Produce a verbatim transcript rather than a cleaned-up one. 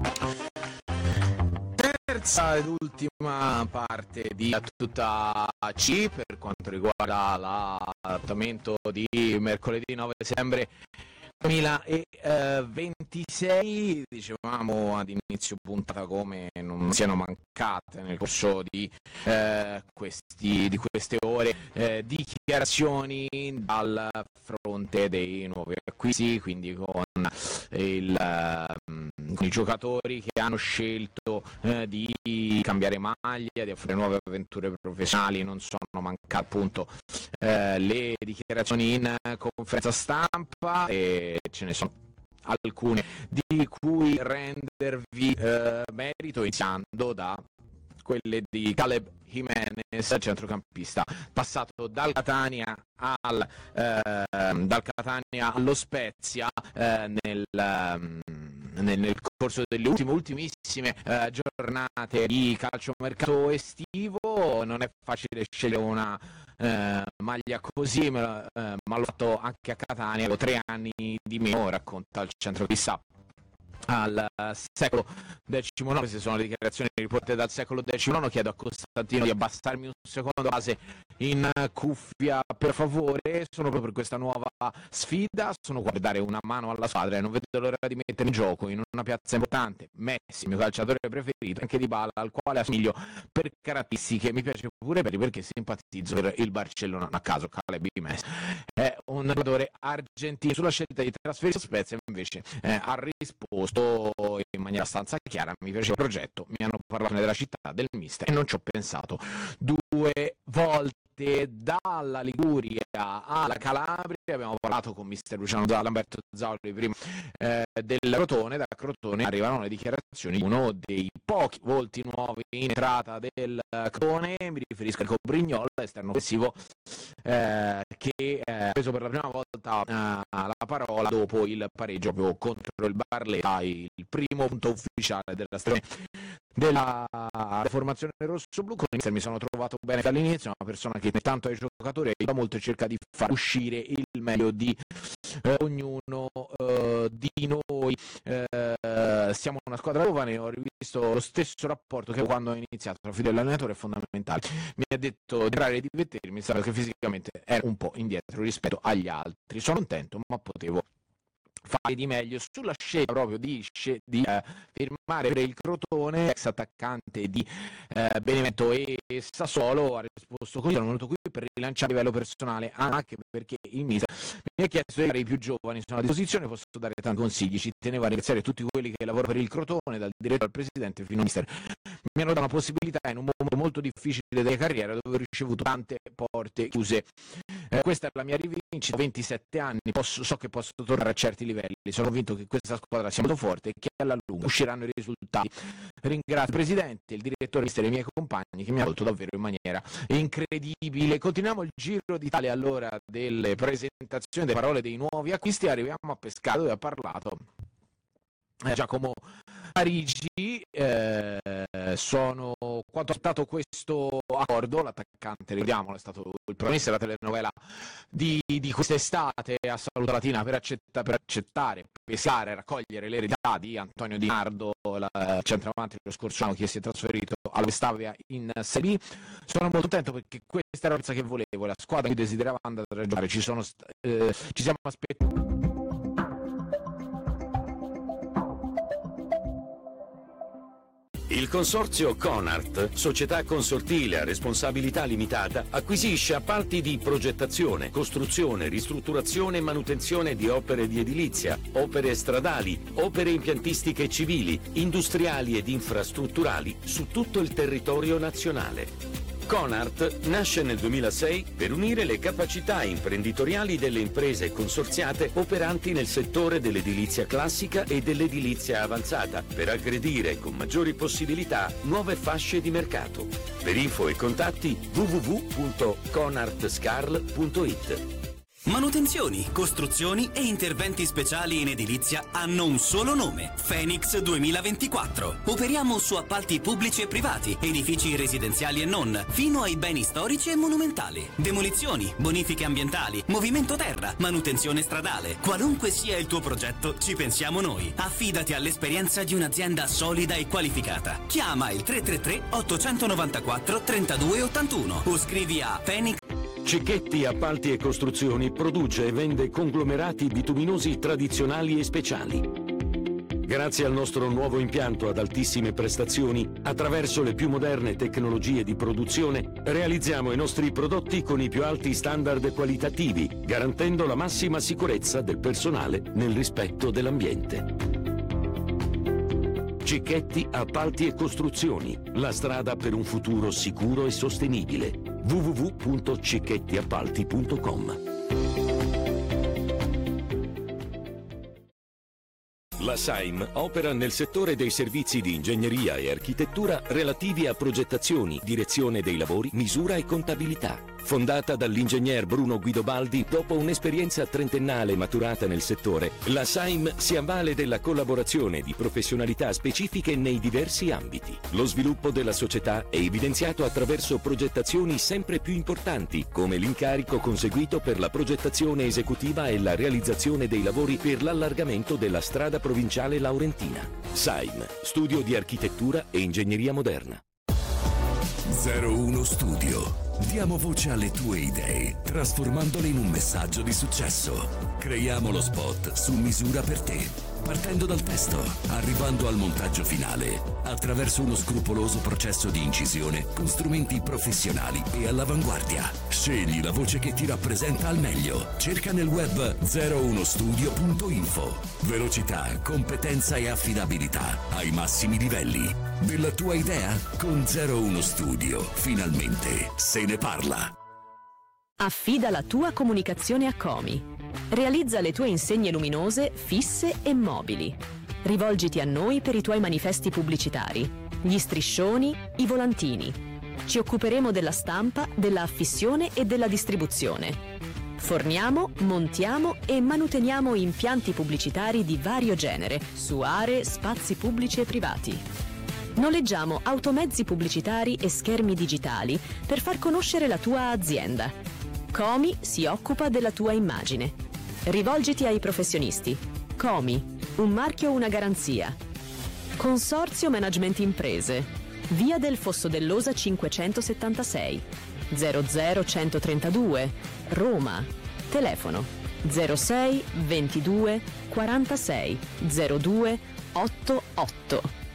Terza ed ultima parte di A Tutta C per quanto riguarda l'appuntamento di mercoledì nove settembre duemilaventisei. Dicevamo ad inizio puntata come non siano mancate nel corso di, eh, questi, di queste ore eh, dichiarazioni dal fronte dei nuovi acquisti, quindi con, il, um, con i giocatori che hanno scelto eh, di cambiare maglia, di offrire nuove avventure professionali. Non sono mancate appunto eh, le dichiarazioni in conferenza stampa e ce ne sono alcune di cui rendervi eh, merito, iniziando da quelle di Caleb Jimenez, centrocampista passato dal Catania al eh, dal Catania allo Spezia eh, nel, um, nel nel corso delle ultime ultimissime eh, giornate di calciomercato estivo. Non è facile scegliere una eh, maglia così, ma, eh, ma l'ho fatto anche a Catania, avevo tre anni di meno, racconta il centrocampista al secolo diciannove. Queste sono le dichiarazioni riportate dal secolo diciannove. Chiedo a Costantino di abbassarmi un secondo base in cuffia per favore. Sono proprio per questa nuova sfida, sono qua per dare una mano alla squadra e non vedo l'ora di mettere in gioco in una piazza importante Messi, il mio calciatore preferito, anche Dybala, al quale assomiglio per caratteristiche. Mi piace pure perché simpatizzo per il Barcellona, a caso Caleb Jimenez è un giocatore argentino. Sulla scelta di trasferirsi a Spezia invece eh, ha risposto in maniera abbastanza chiara: mi piace il progetto, mi hanno parlato della città, del mister e non ci ho pensato due volte. Dalla Liguria alla Calabria abbiamo parlato con mister Luciano Lamberto Zauli prima eh, del Crotone. Da Crotone arrivano le dichiarazioni di uno dei pochi volti nuovi in entrata del Crotone. Mi riferisco al Cobrignol, esterno offensivo eh, che ha eh, preso per la prima volta eh, la parola dopo il pareggio proprio contro il Barletta, il primo punto ufficiale della stagione della formazione rossoblu. Con il mister mi sono trovato bene dall'inizio, una persona che tanto ai giocatori aiuta molto e cerca di far uscire il meglio di eh, ognuno eh, di noi. Eh, siamo una squadra giovane, ho rivisto lo stesso rapporto che quando ho iniziato. La fine dell'allenatore è fondamentale. Mi ha detto di entrare e di divertirmi, sapeva che fisicamente ero un po' indietro rispetto agli altri. Sono contento, ma potevo fare di meglio. Sulla scelta proprio di, di eh, firmare per il Crotone, ex attaccante di eh, Benevento e Sassuolo, ha risposto così: sono venuto qui per rilanciare a livello personale, anche perché il mister mi ha chiesto di dare i più giovani, sono a disposizione, posso dare tanti consigli. Ci tenevo a ringraziare tutti quelli che lavorano per il Crotone, dal direttore al presidente fino al mister. Mi hanno dato una possibilità in un momento molto difficile della carriera, dove ho ricevuto tante porte chiuse. Eh, questa è la mia rivincita, ventisette anni, posso, so che posso tornare a certi livelli, sono convinto che questa squadra sia molto forte e che alla lunga usciranno i risultati. Ringrazio il presidente, il direttore, il mister e i miei compagni che mi hanno accolto davvero in maniera incredibile. Continuiamo il giro d'Italia allora delle presentazioni, delle parole dei nuovi acquisti. Arriviamo a Pescara, dove ha parlato eh, Giacomo Parigi. Eh, sono quanto ha stato questo accordo. L'attaccante, ricordiamolo, è stato il protagonista della telenovela di, di quest'estate a Saluta Latina, per, accetta, per accettare, pescare, raccogliere l'eredità di Antonio Di Nardo, il centravanti dello scorso anno, che si è trasferito alla Vestavia in Serie B. Sono molto contento perché questa era la cosa che volevo, la squadra che desiderava andare a giocare. Ci, sono, eh, ci siamo aspettati. Il consorzio Conart, società consortile a responsabilità limitata, acquisisce appalti di progettazione, costruzione, ristrutturazione e manutenzione di opere di edilizia, opere stradali, opere impiantistiche civili, industriali ed infrastrutturali su tutto il territorio nazionale. Conart nasce nel duemilasei per unire le capacità imprenditoriali delle imprese consorziate operanti nel settore dell'edilizia classica e dell'edilizia avanzata, per aggredire con maggiori possibilità nuove fasce di mercato. Per info e contatti w w w punto conart scarl punto it. Manutenzioni, costruzioni e interventi speciali in edilizia hanno un solo nome: Phoenix duemilaventiquattro. Operiamo su appalti pubblici e privati, edifici residenziali e non, fino ai beni storici e monumentali. Demolizioni, bonifiche ambientali, movimento terra, manutenzione stradale. Qualunque sia il tuo progetto, ci pensiamo noi. Affidati all'esperienza di un'azienda solida e qualificata. Chiama il tre tre tre otto nove quattro tre due otto uno o scrivi a Phoenix. Cicchetti Appalti e Costruzioni produce e vende conglomerati bituminosi tradizionali e speciali. Grazie al nostro nuovo impianto ad altissime prestazioni, attraverso le più moderne tecnologie di produzione, realizziamo i nostri prodotti con i più alti standard qualitativi, garantendo la massima sicurezza del personale nel rispetto dell'ambiente. Cicchetti Appalti e Costruzioni, la strada per un futuro sicuro e sostenibile. w w w punto cicchetti appalti punto com. La Saim opera nel settore dei servizi di ingegneria e architettura relativi a progettazioni, direzione dei lavori, misura e contabilità. Fondata dall'ingegner Bruno Guidobaldi, dopo un'esperienza trentennale maturata nel settore, la Saim si avvale della collaborazione di professionalità specifiche nei diversi ambiti. Lo sviluppo della società è evidenziato attraverso progettazioni sempre più importanti, come l'incarico conseguito per la progettazione esecutiva e la realizzazione dei lavori per l'allargamento della strada provinciale laurentina. Saim, studio di architettura e ingegneria moderna. zero uno Studio. Diamo voce alle tue idee, trasformandole in un messaggio di successo. Creiamo lo spot su misura per te, partendo dal testo, arrivando al montaggio finale, attraverso uno scrupoloso processo di incisione con strumenti professionali e all'avanguardia. Scegli la voce che ti rappresenta al meglio. Cerca nel web zero uno studio punto info. Velocità, competenza e affidabilità ai massimi livelli. Della tua idea? Con zero uno Studio, finalmente se ne parla. Affida la tua comunicazione a Comi. Realizza le tue insegne luminose, fisse e mobili. Rivolgiti a noi per i tuoi manifesti pubblicitari, gli striscioni, i volantini. Ci occuperemo della stampa, della affissione e della distribuzione. Forniamo, montiamo e manuteniamo impianti pubblicitari di vario genere su aree, spazi pubblici e privati. Noleggiamo automezzi pubblicitari e schermi digitali per far conoscere la tua azienda. Comi si occupa della tua immagine. Rivolgiti ai professionisti. Comi, un marchio, una garanzia. Consorzio Management Imprese. Via del Fosso dell'Osa cinquecentosettantasei, zero zero centotrentadue, Roma. Telefono zero sei ventidue quarantasei zero due ottantotto.